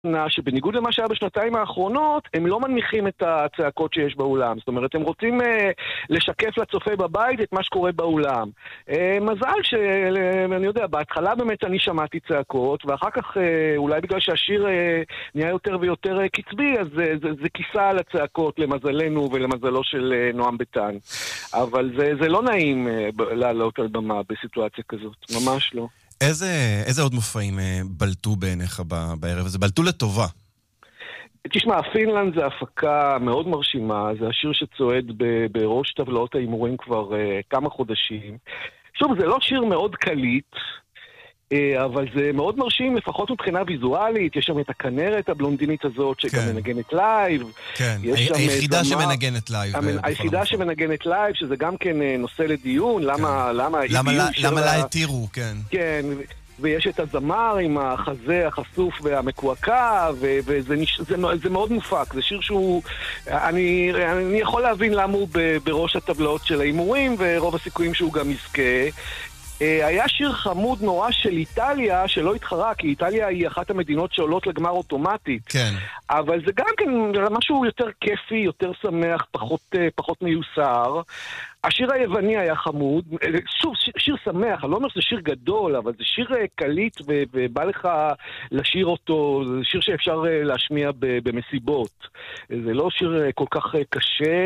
שבניגוד למה שהיה בשנתיים האחרונות, הם לא מנמיכים את הצעקות שיש באולם. זאת אומרת, הם רוצים לשקף לצופה בבית את מה שקורה באולם. מזל אני יודע, בהתחלה באמת אני שמעתי צעקות, ואחר כך אולי בגלל שהשיר נהיה יותר ויותר קצבי, אז זה כיסה על הצעקות למזלנו ולמזלו של נועם ביטן. אבל זה לא נעים לעלות על במה בסיטואציה כזאת, ממש לא. איזה עוד מופעים בלטו בעיניך בערב הזה? בלטו לטובה. תשמע, פינלנד זה הפקה מאוד מרשימה, זה השיר שצועד בראש טבלאות האימורים כבר כמה חודשים. שוב, זה לא שיר מאוד קליט, אבל זה מאוד מרשים, לפחות מבחינה ויזואלית. יש שם את הכנרת הבלונדינית הזאת שגם מנגנת לייב. כן, היחידה שמנגנת לייב. היחידה שמנגנת לייב, שזה גם כן נושא לדיון, למה לה התירו, כן. כן, ויש את הזמר עם החזה החשוף והמקועקע, וזה מאוד מופק. זה שיר שהוא, אני יכול להבין למה הוא בראש הטבלאות של האימורים, ורוב הסיכויים שהוא גם יזכה. היה שיר חמוד נורא של איטליה שלא התחרה, כי איטליה היא אחת המדינות שעולות לגמר אוטומטית. כן. אבל זה גם כן משהו יותר כיפי, יותר שמח, פחות מיוסר. השיר היווני היה חמוד, שוב, שיר שמח, אני לא אומר שזה שיר גדול, אבל זה שיר קליט ובא לך לשיר אותו, זה שיר שאפשר להשמיע במסיבות. זה לא שיר כל כך קשה.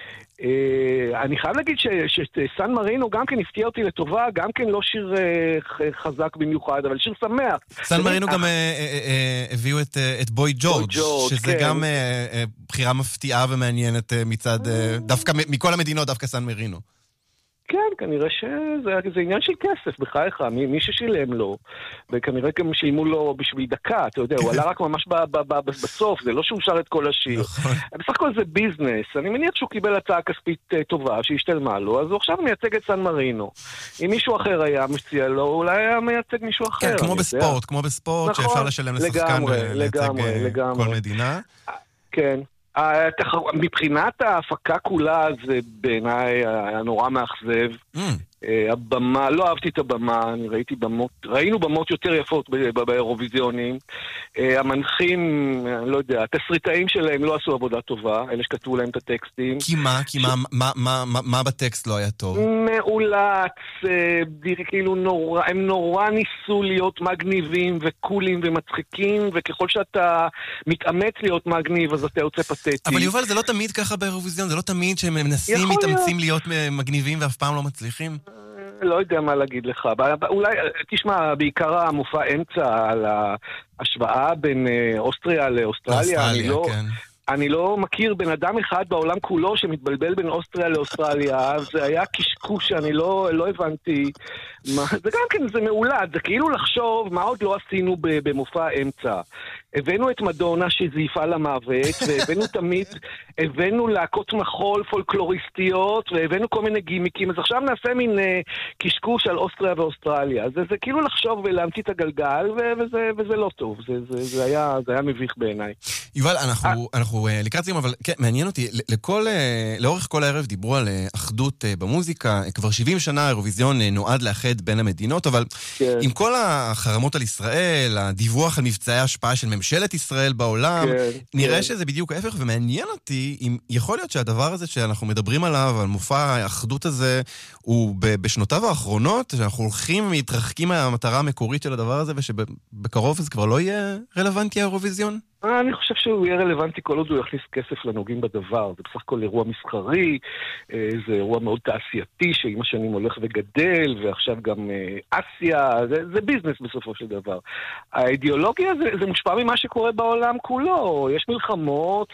אני חייב להגיד שסן מרינו גם כן הפתיע אותי לטובה, גם כן לא שיר חזק במיוחד, אבל שיר שמח. סן מרינו גם הביאו את בוי ג'ורג', שזה גם בחירה מפתיעה ומעניינת מצד, דווקא מכל המדינות, דווקא סן מרינו. כן, כנראה שזה עניין של כסף, בחייך, מי ששילם לו, וכנראה גם שילמו לו בשביל דקה, אתה יודע, הוא עלה רק ממש בסוף, זה לא שהוא שר את כל השיר. בסך הכל זה ביזנס, אני מניח שהוא קיבל הצעה כספית טובה, שהשתלמה לו, אז הוא עכשיו מייצג את סן מרינו. אם מישהו אחר היה מציע לו, אולי היה מייצג מישהו אחר. כן, כמו בספורט, שאפשר לשלם לשחקן ולייצג כל מדינה. כן. מבחינת ההפקה כולה זה בעיניי היה נורא מאכזב. הבמה, לא אהבתי את הבמה, ראינו במות יותר יפות באירוויזיונים. המנחים, אני לא יודע, התסריטאים שלהם לא עשו עבודה טובה, אלה שכתבו להם את הטקסטים. כי מה בטקסט לא היה טוב? מעולץ, כאילו הם נורא ניסו להיות מגניבים וקולים ומצחיקים, וככל שאתה מתאמץ להיות מגניב, אז אתה יוצא פתטי. אבל יובל, זה לא תמיד ככה באירוויזיון, זה לא תמיד שהם מנסים, מתאמצים להיות מגניבים ואף פעם לא מצליחים? לא יודע מה להגיד לך. אולי, תשמע, בעיקר המופע אמצע על ההשוואה בין אוסטריה לאוסטרליה. אני לא מכיר בן אדם אחד בעולם כולו שמתבלבל בין אוסטריה לאוסטרליה. זה היה קשקוש שאני לא הבנתי. זה גם כן, זה מעולד. זה כאילו לחשוב מה עוד לא עשינו במופע אמצע. הבאנו את מדונה שזייפה למוות, הבאנו להקות מחול פולקלוריסטיות, והבאנו כל מיני גימיקים. אז עכשיו נעשה מין קשקוש על אוסטריה ואוסטרליה. זה כאילו לחשוב ולהמציא את הגלגל, וזה לא טוב. זה היה מביך בעיניי. יובל, אנחנו לקראת סיום, אבל כן, מעניין אותי, לאורך כל הערב דיברו על אחדות במוזיקה, כבר 70 שנה האירוויזיון נועד לאחד בין המדינות, אבל עם כל החרמות על ישראל, הדיווח על מבצעי ההשפעה של ממשלת ישראל בעולם, נראה שזה בדיוק ההפך, ומעניין אותי אם יכול להיות שהדבר הזה שאנחנו מדברים עליו, על מופע האחדות הזה, הוא בשנותיו האחרונות, שאנחנו הולכים ומתרחקים מהמטרה המקורית של הדבר הזה, ושבקרוב זה כבר לא יהיה רלוונטי האירוויזיון? אני חושב שהוא יהיה רלוונטי כל עוד הוא יכניס כסף לנוגעים בדבר. זה בסך הכל אירוע מסחרי, זה אירוע מאוד תעשייתי שעם השנים הולך וגדל, ועכשיו גם אסיה, זה ביזנס בסופו של דבר. האידיאולוגיה זה מושפע ממה שקורה בעולם כולו. יש מלחמות,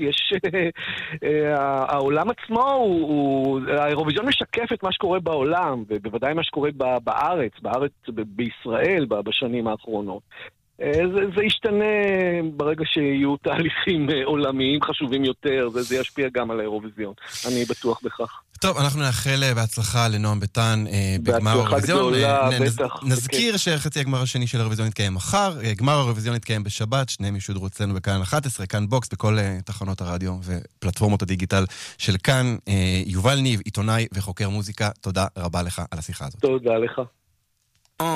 העולם עצמו, האירוויזיון משקף את מה שקורה בעולם, ובוודאי מה שקורה בארץ, בישראל בשנים האחרונות. זה ישתנה ברגע שיהיו תהליכים עולמיים חשובים יותר, זה ישפיע גם על האירוויזיון. אני בטוח בכך. טוב, אנחנו נאחל בהצלחה לנועם ביטן בגמר האירוויזיון. נזכיר שחצי הגמר השני של האירוויזיון יתקיים מחר, גמר האירוויזיון יתקיים בשבת, שניהם ישודרו אצלנו בכאן 11, כאן בוקס, בכל תחנות הרדיו ופלטפורמות הדיגיטל של כאן. יובל ניב, עיתונאי וחוקר מוזיקה, תודה רבה לך על השיחה הזאת. תודה לך.